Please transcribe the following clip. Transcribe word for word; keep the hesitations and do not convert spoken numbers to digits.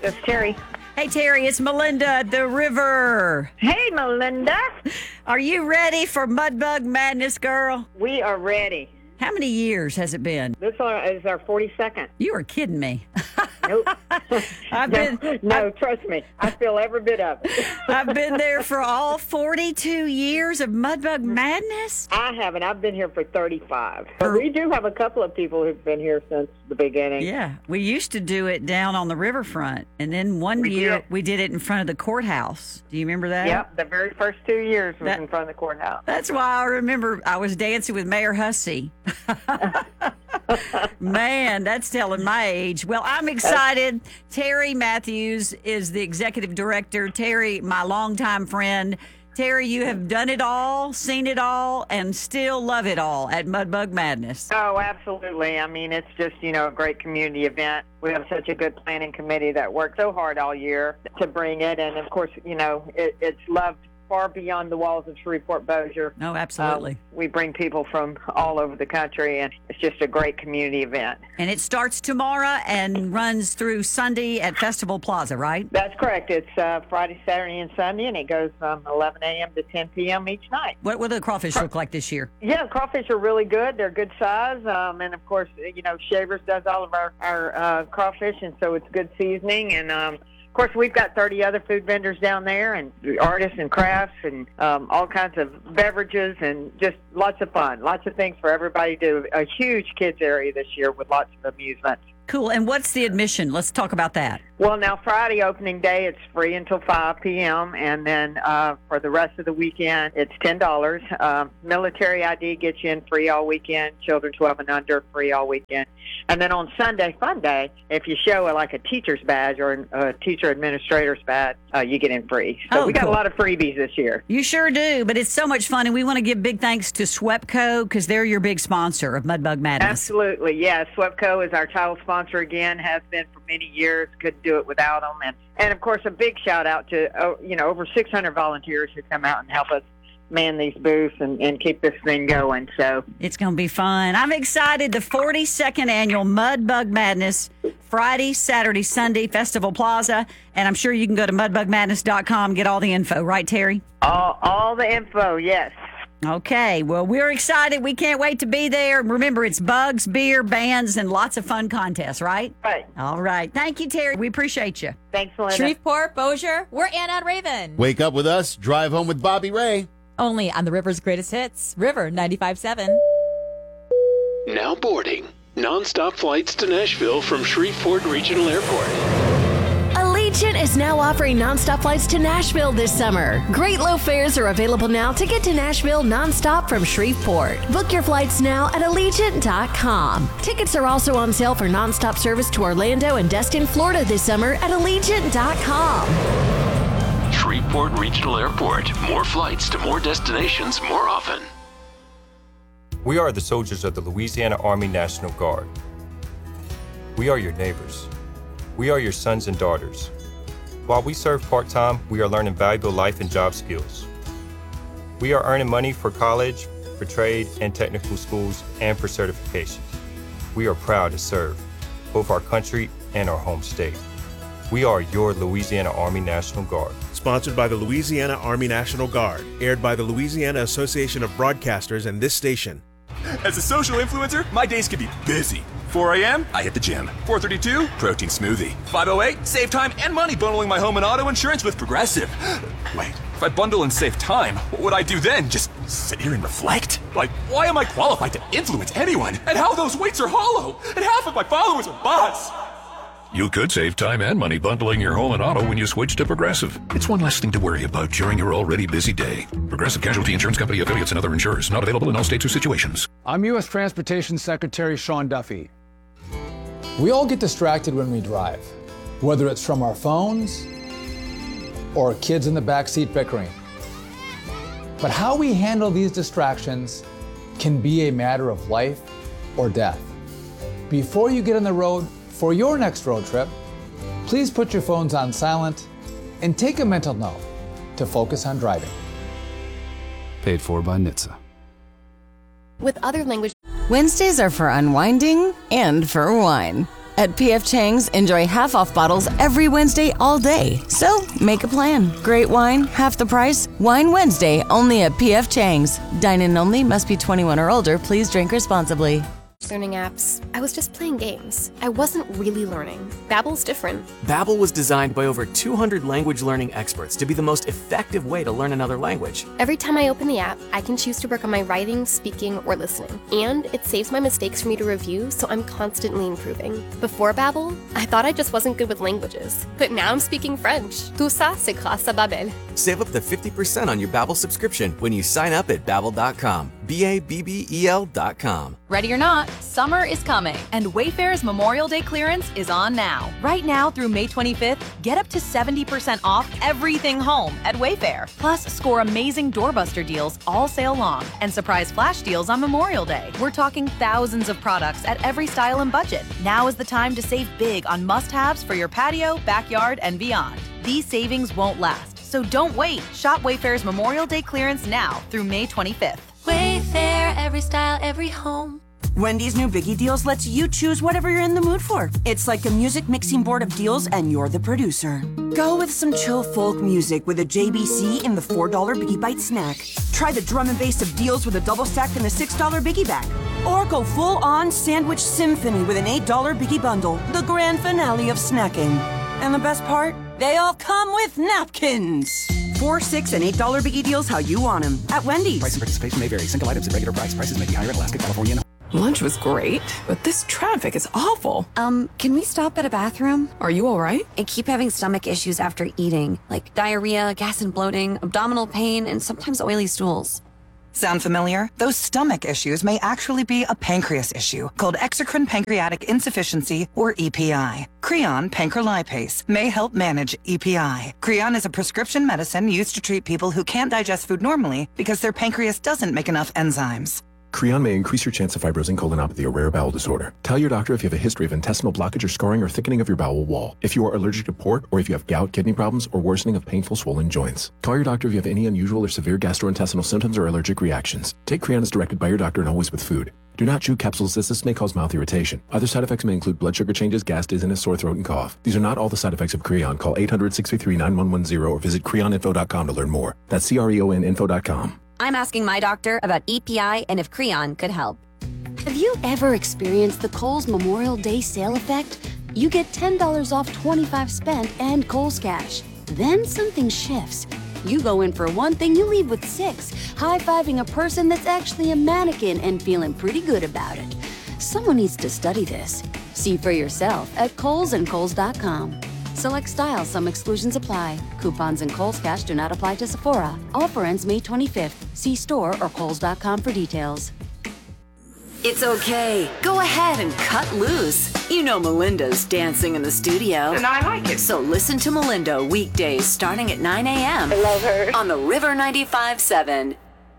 This is Terry. Hey, Terry, it's Melinda at the river. Hey, Melinda. Are you ready for Mudbug Madness, girl? We are ready. How many years has it been? This is our forty-second. You are kidding me. Nope. I've no, been, no I've, trust me. I feel every bit of it. I've been there for all forty-two years of Mudbug Madness. I haven't. I've been here for thirty-five. But we do have a couple of people who've been here since the beginning. Yeah. We used to do it down on the riverfront. And then one We year did. we did it in front of the courthouse. Do you remember that? Yep, the very first two years was That- in front of the courthouse. That's why I remember I was dancing with Mayor Hussey. Man, that's telling my age. Well, I'm excited. Terry Matthews is the executive director. Terry, my longtime friend. Terry, you have done it all, seen it all, and still love it all at Mudbug Madness. Oh, absolutely. I mean, it's just, you know, a great community event. We have such a good planning committee that worked so hard all year to bring it. And, of course, you know, it, it's loved far beyond the walls of Shreveport-Bossier. Oh, absolutely. Um, we bring people from all over the country, and it's just a great community event. And it starts tomorrow and runs through Sunday at Festival Plaza, right? That's correct. It's uh, Friday, Saturday, and Sunday, and it goes from eleven a.m. to ten p.m. each night. What, what do the crawfish look like this year? Yeah, crawfish are really good. They're good size. Um, and, of course, you know, Shavers does all of our, our uh, crawfish, and so it's good seasoning. And, um, of course, we've got thirty other food vendors down there, and artists and crafts, and um, all kinds of beverages, and just lots of fun. Lots of things for everybody to do. A huge kids area this year with lots of amusements. Cool. And what's the admission? Let's talk about that. Well, now Friday opening day, it's free until five p.m. And then uh, for the rest of the weekend, it's ten dollars. Um, military I D gets you in free all weekend. Children twelve and under, free all weekend. And then on Sunday, fun day, if you show uh, like a teacher's badge or a teacher administrator's badge, uh, you get in free. So Oh, we got cool. a lot of freebies this year. You sure do, but it's so much fun. And we want to give big thanks to Swepco because they're your big sponsor of Mudbug Madness. Absolutely, yes. Swepco is our title sponsor again, has been for many years. Couldn't do it without them. And, and of course, a big shout out to, oh, you know, over six hundred volunteers who come out and help us man these booths and, and keep this thing going. So It's going to be fun. I'm excited. The forty-second annual Mudbug Madness, Friday, Saturday, Sunday, Festival Plaza. And I'm sure you can go to mudbug madness dot com and get all the info. Right, Terry? all, all the info, yes. Okay. Well, we're excited. We can't wait to be there. Remember, it's bugs, beer, bands, and lots of fun contests, right? Right. All right. Thank you, Terry. We appreciate you. Thanks, Melinda. Shreveport, Bossier, we're Ann on Raven. Wake up with us, drive home with Bobby Ray. Only on the River's greatest hits, River ninety-five point seven. Now boarding. Non-stop flights to Nashville from Shreveport Regional Airport. Allegiant is now offering nonstop flights to Nashville this summer. Great low fares are available now to get to Nashville nonstop from Shreveport. Book your flights now at allegiant dot com. Tickets are also on sale for nonstop service to Orlando and Destin, Florida this summer at allegiant dot com. Shreveport Regional Airport. More flights to more destinations more often. We are the soldiers of the Louisiana Army National Guard. We are your neighbors. We are your sons and daughters. While we serve part-time, we are learning valuable life and job skills. We are earning money for college, for trade and technical schools, and for certifications. We are proud to serve both our country and our home state. We are your Louisiana Army National Guard. Sponsored by the Louisiana Army National Guard. Aired by the Louisiana Association of Broadcasters and this station. As a social influencer, my days can be busy. four a.m., I hit the gym. four thirty-two, protein smoothie. five oh eight, save time and money bundling my home and auto insurance with Progressive. Wait, if I bundle and save time, what would I do then? Just sit here and reflect? Like, why am I qualified to influence anyone? And how those weights are hollow? And half of my followers are bots. You could save time and money bundling your home and auto when you switch to Progressive. It's one less thing to worry about during your already busy day. Progressive Casualty Insurance Company affiliates and other insurers. Not available in all states or situations. I'm U S Transportation Secretary Sean Duffy. We all get distracted when we drive, whether it's from our phones or kids in the backseat bickering. But how we handle these distractions can be a matter of life or death. Before you get on the road for your next road trip, please put your phones on silent and take a mental note to focus on driving. Paid for by N H T S A. With other language. Wednesdays are for unwinding and for wine. At P F Chang's, enjoy half-off bottles every Wednesday all day. So, make a plan. Great wine, half the price. Wine Wednesday, only at P F Chang's. Dine-in only, must be twenty-one or older. Please drink responsibly. Learning apps. I was just playing games. I wasn't really learning. Babbel's different. Babbel was designed by over two hundred language learning experts to be the most effective way to learn another language. Every time I open the app, I can choose to work on my writing, speaking, or listening. And it saves my mistakes for me to review, so I'm constantly improving. Before Babbel, I thought I just wasn't good with languages. But now I'm speaking French. Tout ça, c'est grâce à Babbel. Save up to fifty percent on your Babbel subscription when you sign up at babbel dot com. B A B B E L dot com. Ready or not, summer is coming, and Wayfair's Memorial Day clearance is on now. Right now through May twenty-fifth, get up to seventy percent off everything home at Wayfair. Plus, score amazing doorbuster deals all sale long and surprise flash deals on Memorial Day. We're talking thousands of products at every style and budget. Now is the time to save big on must-haves for your patio, backyard, and beyond. These savings won't last, so don't wait. Shop Wayfair's Memorial Day clearance now through May twenty-fifth. Wayfair, every style, every home. Wendy's new Biggie Deals lets you choose whatever you're in the mood for. It's like a music mixing board of deals, and you're the producer. Go with some chill folk music with a J B C in the four dollar Biggie Bite snack. Try the drum and bass of deals with a double stack in the six dollar Biggie bag. Or go full-on sandwich symphony with an eight dollar Biggie bundle, the grand finale of snacking. And the best part? They all come with napkins. Four, six, and eight dollar Biggie Deals how you want them at Wendy's. Price and participation may vary. Single items at regular price. Prices may be higher in Alaska, California, and Lunch was great, but this traffic is awful. Um, can we stop at a bathroom? Are you all right? I keep having stomach issues after eating, like diarrhea, gas and bloating, abdominal pain, and sometimes oily stools. Sound familiar? Those stomach issues may actually be a pancreas issue called exocrine pancreatic insufficiency, or E P I. Creon pancrelipase may help manage E P I. Creon is a prescription medicine used to treat people who can't digest food normally because their pancreas doesn't make enough enzymes. Creon may increase your chance of fibrosing colonopathy or rare bowel disorder. Tell your doctor if you have a history of intestinal blockage or scarring or thickening of your bowel wall, if you are allergic to pork, or if you have gout, kidney problems, or worsening of painful swollen joints. Call your doctor if you have any unusual or severe gastrointestinal symptoms or allergic reactions. Take Creon as directed by your doctor and always with food. Do not chew capsules as this may cause mouth irritation. Other side effects may include blood sugar changes, gas, dizziness, sore throat, and cough. These are not all the side effects of Creon. Call eight hundred, six three three, nine one one zero or visit creon info dot com to learn more. That's C R E O N info dot com. I'm asking my doctor about E P I and if Creon could help. Have you ever experienced the Kohl's Memorial Day sale effect? You get ten dollars off twenty-five spent and Kohl's Cash. Then something shifts. You go in for one thing, you leave with six, high-fiving a person that's actually a mannequin and feeling pretty good about it. Someone needs to study this. See for yourself at Kohl's and Kohl's dot com. Select styles, some exclusions apply. Coupons and Kohl's Cash do not apply to Sephora. Offer ends May twenty-fifth. See store or Kohl's dot com for details. It's okay. Go ahead and cut loose. You know Melinda's dancing in the studio. And I like it. So listen to Melinda weekdays starting at nine a.m. I love her. On the River ninety-five point seven.